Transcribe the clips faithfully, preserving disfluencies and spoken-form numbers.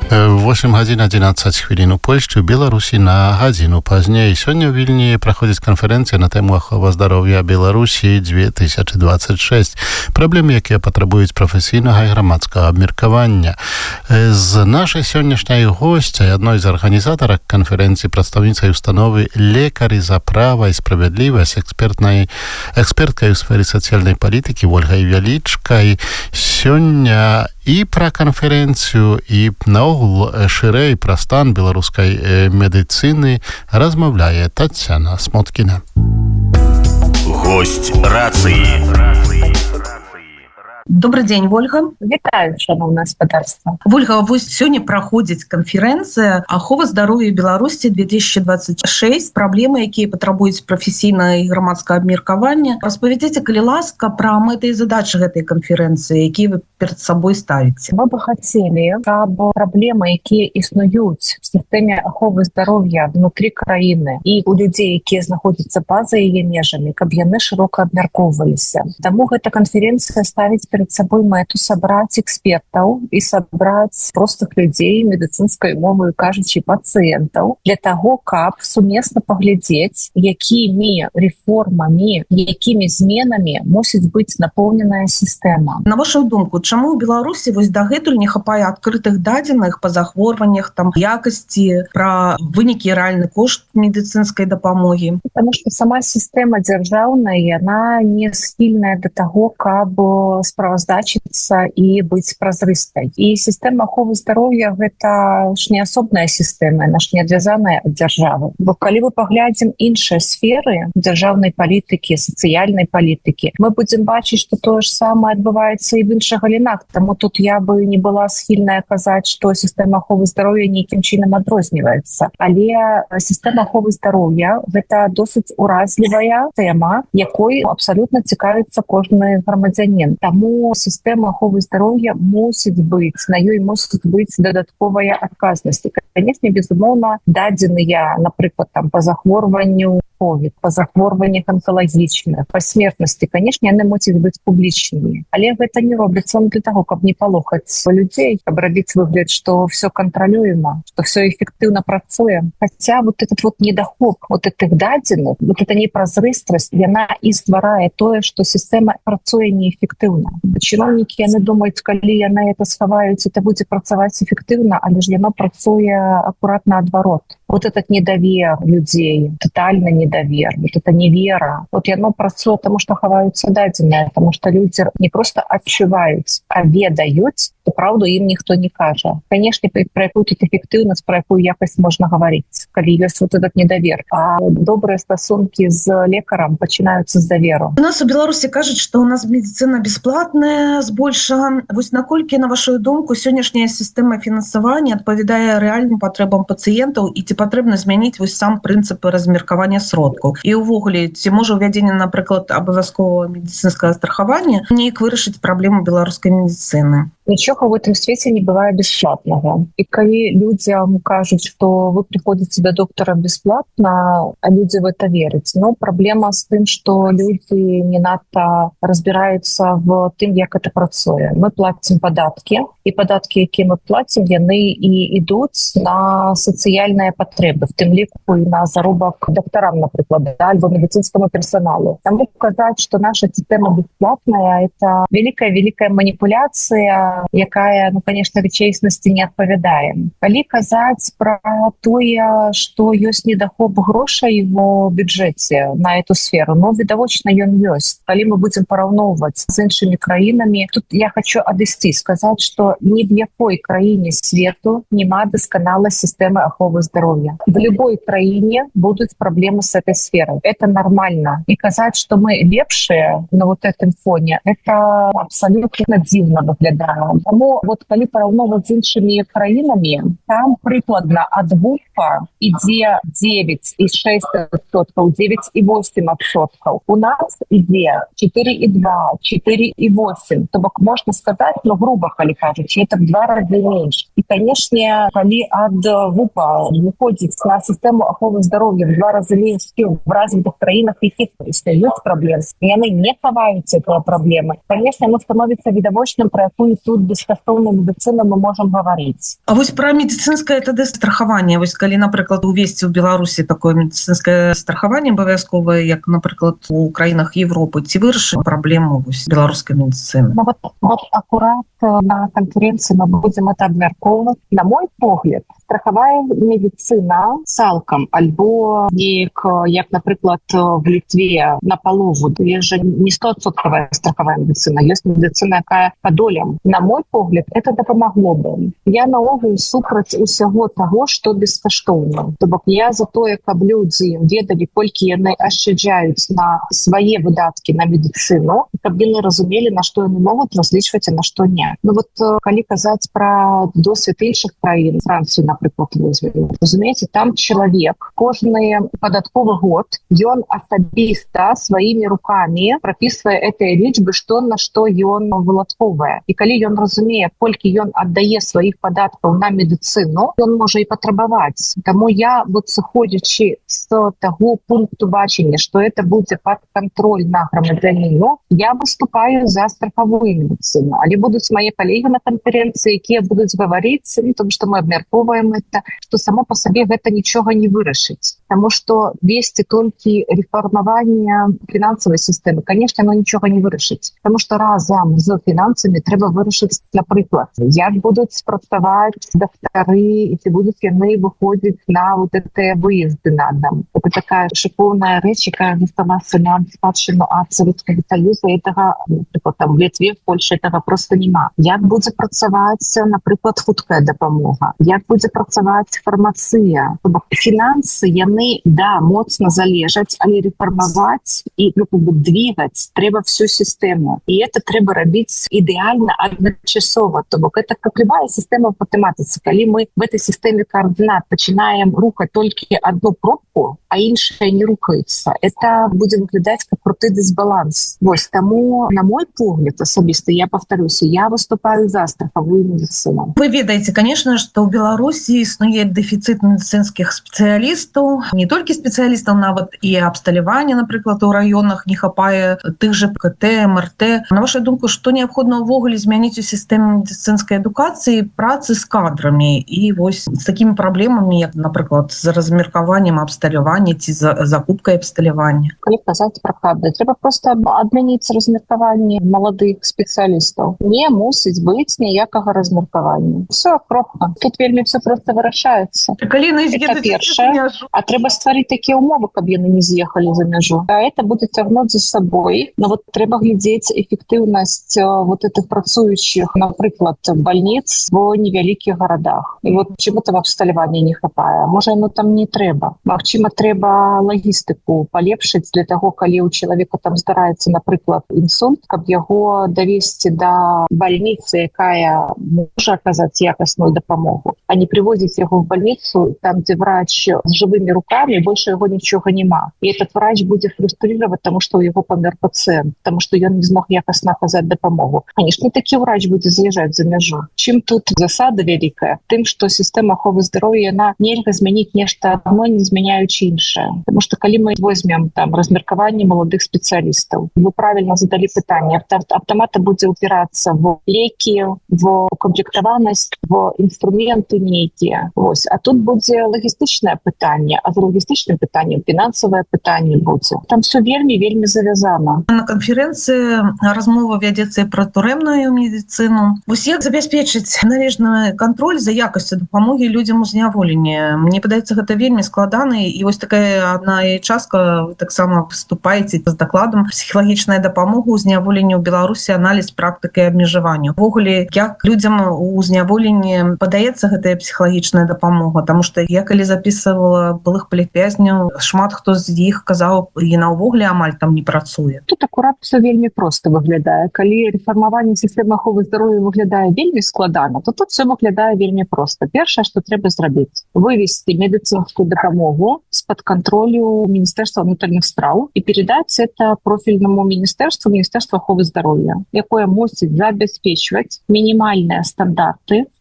восемь гадзін адзінаццаць хвілін у Польшчы, Беларусі на гадзіну пазней. Сёння ў Вільні праходзіць канферэнцыя на тэму аховы здароўя Беларусі две тысячи двадцать шесть. Праблемы, якія патрабуюць прафесійнага і грамадскага абмеркавання. З нашай сённяшняй госцяй, адной з арганізатарак канферэнцыі, прадстаўніцай установы «Лекары за права і справядлівасць», экспертнай эксперткай у сферы сацыяльнай палітыкі Ольгай Вялічкай. Сёння і пра канферэнцыю, і наогул шырэй пра стан беларускай медыцыны размаўляе Тацяна Смоткіна. Гость рацыі. Добрый день, Ольга. Вітаю, шановное господарство. Ольга, вось сёння праходзіць канферэнцыя «Ахова здароўя Беларусі две тысячи двадцать шесть. Праблемы, якія патрабуюць прафесійнага і грамадскага абмеркавання». Распавядзіце, калі ласка, пра мэты і задачы гэтай канферэнцыі, якія вы перад сабой ставіце. Мы бы хацелі, каб праблемы, якія існуюць в сістэме аховы здароўя внутрі краіны і у людзей, якія знаходзяцца па-за яе межамі, каб яны шырока абмяркоўваліся. Таму гэта канферэнцыя ставіць перед собой мэту сабраць экспертаў і сабраць простых людзей, медыцынскай мовай кажучы, пацыентаў, для таго, каб сумесна паглядзець, якімі рэформамі, якімі зменамі мусіць быць напоўненая сістэма. На вашу думку, чаму ў Беларусі вось дагэтуль не хапае адкрытых дадзеных па захворваннях, там якасці, пра вынікі, рэальны кошт медыцынскай дапамогі? Потому что сама сістэма дзяржаўная, яна не схільная да таго, каб справаздачыцца і быць празрыстай. І сістэма аховы здароўя гэта ж не асобная сістэма, яна ж не адвязаная ад дзяржавы. Бо калі мы паглядзім іншыя сферы дзяржаўнай палітыкі, сацыяльнай палітыкі, мы будзем бачыць, што тое ж самае адбываецца і в іншых галінах. Таму тут я бы не была схільная казаць, што сістэма аховы здароўя нейкім чынам адрозніваецца. Але сістэма аховы здароўя гэта досыць уразлівая тэма, якой абсалютна цікавіцца кожны грамадзянін. Таму сістэма аховы здароўя мусіць быць, на ёй мусіць быць дадатковая адказнасць. Канешне, безумоўна, дадзеныя, напрыклад, там па захворванню ковід, па захворваннях онкалагічных, па смертнасці, канешне, яны мусяць быць публічнымі. Але гэта не робіцца для таго, каб не палохаць людзей, каб рабіць выгляд, што все кантралюема, што все эфектыўна працуе. Хаця вот этот вот недахоп вот этих дадзеных, вот эта непразрыстрасць, яна і стварае тое, што сістэма працуе неэфектыўна. Чыноўнікі, яны думаюць, калі яны это схаваюць, это будзе працаваць эфектыўна, але ж яно працуе акурат наадварот. Вот этот недавер людей, тотальный недовер, вот эта невера, вот яно працуе, тому что хаваюцца дадзеныя, потому что люди не просто адчуваюць, а ведаюць, то правду им никто не кажа. Конечно, про якую тут эффективность, про якую якость можно говорить, калі ёсць вот этот недовер. А добрые стасунки с лекаром пачинаются с доверу. У нас у Беларуси кажуць, что у нас медицина бесплатная, збольша. Вось наколькі, на вашу думку, сённяшняя сістэма фінансавання адпавядае рэальным патрэбам пацыентаў і ці патрэбна змяніць вось сам прынцыпы размеркавання сродкаў? І ўвогуле, ці можа ўвядзенне, напрыклад, абавязковага медыцынскага страхавання неяк вырашыць праблему беларускай медицины? Ничего в этом свете не бывает бесплатного. И когда людям кажут, что вы приходите до доктора бесплатно, а люди в это верят. Но проблема с тем, что люди не надто разбираются в том, как это працуе. Мы платим податки, и податки, которые мы платим, яны и идут на социальные потребы, в том лику и на заробок докторам, например, да, альбо медицинскому персоналу. Тому сказать, что наша система бесплатная, это великая-великая манипуляция, якая, ну, конечно, рэчаіснасці не адпавядае. Калі казаць пра тое, што ёсць недахоп грошай ва бюджэце на эту сферу, ну, відавочна ён ёсць. Калі мы будзем параўноўваць з іншымі краінамі, тут я хочу адысці, сказаць, што ні в якой краіне свету няма дасканалай сістэмы аховы здароўя. В любой краіне будуць праблемы с этой сферой. Это нормально. И казаць, што мы лепшыя на вот этом фоне, это абсолютно дзіўна выглядае. Тому вот калі параўноўваць з іншымі краінамі, там прыкладна ад вуха ідзе девять и шесть адсоткаў, девять и восемь адсоткаў. У нас ідзе четыре и два, четыре и восемь. То бок можна сказаць, ну, грубо калі кажучы, это в два разы менш. І, канешне, калі ад вупа выходзіць на сістэму аховы здароўя в два разы менш, чым в развітых краінах, якіх існуюць праблемы, яны не хаваюць гэтыя праблемы. Канешне, яно становіцца відавочным, пра якую тут тут бескаштоўную медыцыну мы можем гаварыць. А вось пра медыцынскае тады страхаванне, вось калі, напрыклад, увесці ў Беларусі такое медыцынскае страхаванне абавязковае, як, напрыклад, у краінах Европы, ці вырашыць праблему вось беларускай медыцыны? Ну, вот, вот акурат на конференции мы будем это обмяркоўваць. На мой погляд, страховая медицина цалкам альбо неяк, як, напрыклад, в Литве на палову, есть же не стопроцентовая страховая медицина, есть медицина, якая по долям. На мой погляд, это дапамагло бы. Я наогул супраць усяго того, что бескаштоўна. То бок я за тое, каб людзі ведалі, колькі яны ашчаджаюць на свае выдаткі на медицину, каб яны разумелі, на што яны могуць разлічваць, а на што не. Ну вот калі казаць пра досвед іншых краін, Францию, напрыклад, возьмем, разумееце, там чалавек кожны падатковы год ён асабіста сваімі рукамі прапісвае гэтыя лічбы, што на што ён выладковае. І калі ён разумее, колькі ён аддае сваіх падаткаў на медыцыну, ён можа і патрабаваць. Таму я, вот сыходзячы з таго пункту бачення, што это будзе пад кантроль на грамадзяніну, я выступаю за страховую медыцыну. Але будуць мои коллеги на конференции, якія будуць гаварыць, тому что мы абмяркоўваем это, что само по себе гэта нічога не вырашыць. Потому что весці толькі реформование финансовой системы, конечно, оно нічога не вырашыць. Потому что разом з фінансамі трэба вырашыць, напрыклад, як будуць працаваць доктары, і ці будуць яны выходзіць на вот это выезды на дом. Это такая шыкоўная рэч, якая засталася нам спадчыну ад Советского Союза. Этого, напрыклад, там в Литве, в Польше этого просто нема. Як будзе працаваць, напрыклад, хуткая дапамога, як будзе працаваць фармацыя. Фінансы, яны, да, моцна залежаць, але рэфармаваць і, ну, двигаць трэба всю сістэму. І это трэба рабіць ідэальна адначасова. То бок это как любая сістэма в матэматыцы. Калі мы в этой сістэме координат пачынаем рухаць толькі одну пробку, а іншая не рухаецца, это будзе выглядаць как круты дисбаланс. Вось, таму, на мой погляд, асабіста, я повторюсь, я выступаю за страховую медицину. Вы ведаете, конечно, что в Беларуси існует дефицит медицинских специалистов, не только специалистов, нават и абсталявання, например, у районах не хапае тых же КТ, МРТ. На вашу думку, что необходимо увогуле змяніць у системе медицинской эдукации, працы с кадрами и вось с такими проблемами, как, например, с размеркованием абсталявання ці за закупкой абсталявання? Калі казаць про кадры, трэба просто адмяніць размеркаванне маладых спецыялістаў. Не мусіць быць ніякага размеркавання. Все кропка. Тут вельмі все просто вырашаецца. Это першае. А трэба стварыць такія умовы, каб яны не з'ехалі за мяжу. А это будзе цягнуць за сабой. Но вот трэба глядзець эффектыўнасць вот этих працуючых, напрыклад, больниц в невялікіх гарадах. І вот чему-то в абсталяванні не хапае. Можа, яно там не трэба. Магчыма, трэба лагістыку палепшыць для таго, калі у чалавека там здараецца, напрыклад, інсульт, каб яго давесці да больницы, якая можа аказаць якасную дапамогу, а не привозіць яго в больницу, там, где врач с живыми руками, больше его ничего нема. И этот врач будет фрустрировать, потому что у его помер пациент, потому что он не смог якасно оказать допомогу. Конечно, такі врач будет заезжать за мяжу. Чим тут засада великая? Тым, что система аховы здароўя, она нельга змяніць нешта одно, не змяняючи іншае. Потому что калі мы возьмем там размеркаванне молодых специалистов, вы правильно задали пытанне, автомата будет упираться в леки, в укомплектованность, в инструменты некие. Вось. А тут будзе лагістычнае пытанне, а за лагістычным пытаннем фінансавае пытанне будзе. Там все вельмі-вельмі завязано. На конференции размова вядзецца про турэмную медицину. Вось як забяспечыць належны контроль за якасцю дапамоги людям у зняволенні? Мне падаецца, гэта вельмі складана, і вось такая одна частка, вы таксама выступаеце з дакладам псіхалагічная дапамога ў зняволенні ў Беларусі, аналіз практыкі абмежавання. Увогуле, як людям у зняволенні падаецца гэтая псіхалагічная дапамога, потому что я калі записывала былых палітвязняў, шмат хто з іх казаў, яна ўвогуле амаль там не працуе. Тут акурат все вельмі просто выглядае. Калі рэфармаванне сістэмы аховы здароўя выглядае вельмі складана, то тут все выглядае вельмі просто. Першае, што трэба зрабіць, вывести медицинскую дапамогу з-пад контролю Министерства внутренних справ и передать это профильному министерству, Министерству аховы здароўя, якое мусіць забяспечваць мінімальныя стандарты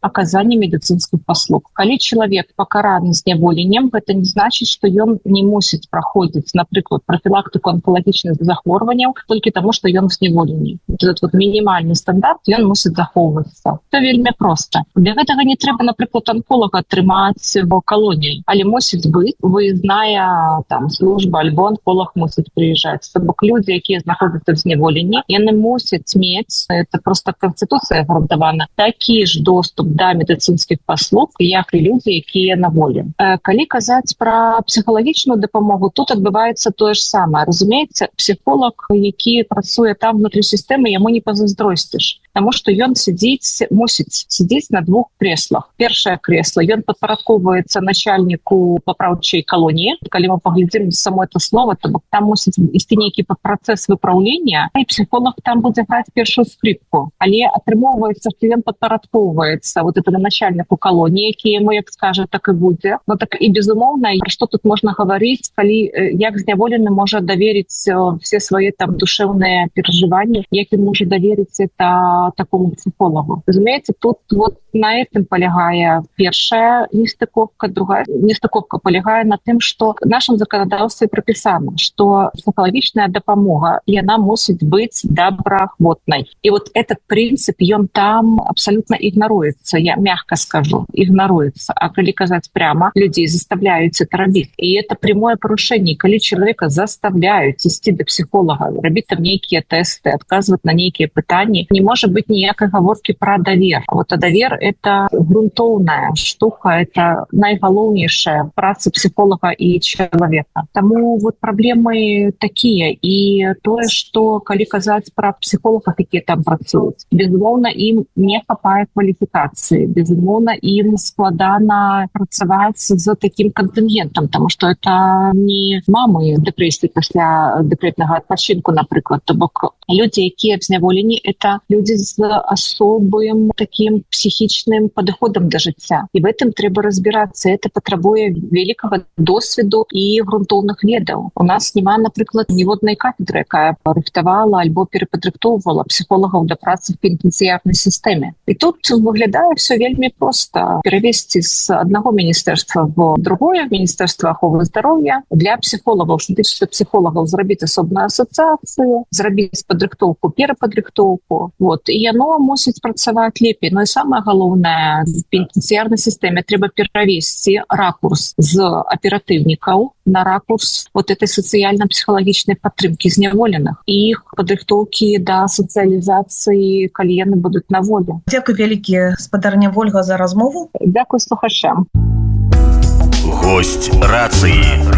аказання медыцынскіх паслуг. Калі чалавек пакараны зняволеннем, гэта не значыць, што ён не мусіць праходзіць, напрыклад, прафілактыку онкалагічных захворванняў толькі таму, што ён зняволены. Этот вот мінімальны стандарт, ён мусіць захоўвацца. Это вельмі проста. Для гэтага не трэба, напрыклад, онколага атрымаць в калоніі, але мусіць быць выязная там служба альбо онколог мусіць прыязджаць. То бок людзі, якія знаходзяцца в зняволенні, яны мусяць мець, это просто Конституцыя гарантавана, такі ж доступ да медыцынскіх паслуг, як і людзі, якія на волі. Калі казаць пра псіхалагічную дапамогу, тут адбываецца тое ж самае. Разумееце, псіхолог, які працуе там внутры сістэмы, яму не пазайздросціш, таму што ён сидзіць, мусіць сидзіць на двух креслах. Першае кресло, ён падпарадкоўваецца начальніку папраўчай калоніі. Калі мы паглядзім само это слово, то там мусіць ісці нейкі працэс выпраўлення, і псіхолог там будзе граць першую скрипку. Але атрымоўваецца, што ён падпарадкоўваецца вот это начальніку калоніі, які яму як скажа, так і будзе. Ну так і безумоўна, пра што тут можна гаварыць, калі як зняволены можа даверыць все свае там душэўныя перажыванні, як ён можа даверыць это такому психологу. Разумеется, тут вот на этом полягае першая нестыковка, другая нестыковка полягае на тым, што в нашем законодаўстве прапісана, што псіхалагічная дапамога, яна мусіць быць добраахвотнай. І вот этот принцип, ён там абсолютно игноруется, я мягко скажу, игноруется. А калі казаць прямо, людей заставляют это рабіць. И это прямое порушение. Калі человека заставляют ісці до психолога, рабіць там нейкія тесты, отказывать на нейкія пытанні, не может быть ніякай гаворкі пра давер. А вот а давер — это грунтоўная штука, это найгалоўнейшая праца психолога и человека. Таму вот проблемы такие. И тое, что калі казаць пра психологов, якія там працуюць, безумоўна, ім не хапае кваліфікацыі, безумоўна, ім складана працаваць з таким контингентом, потому что это не мамы дэпрэсіі пасля дэкрэтнага адпачынку, напрыклад. То бок людзі, якія зняволены, это люди с особым таким психичным подходом до жыцця. И в этом трэба разбираться. Это потребуе великого досведу и грунтоўных ведаў. У нас нема, напрыклад, ніводнай кафедры, якая рыхтавала альбо перападрыхтоўвала психологов до працы в пенітенцыярнай сістэме. И тут выглядае все вельмі просто. Перевести с одного министерства в другое, Министерство аховы здароўя, для психологов, что тычыцца психологов, зрабіць асобную ассоциацию, зрабіць падрыхтоўку, перападрыхтоўку. Вот. И яно мусіць працаваць лепей. Но и самое галоўнае, в пенітенцыярнай сістэме трэба перавесці ракурс з аператыўнікаў на ракурс вот этой сацыяльна-псіхалагічнай падтрымкі зняволеных і іх падрыхтоўкі да сацыялізацыі, калі яны будуць на волі. Дзякуй вялікі, спадарня Вольга, за размову. Дзякуй слухачам. Гость рацыі.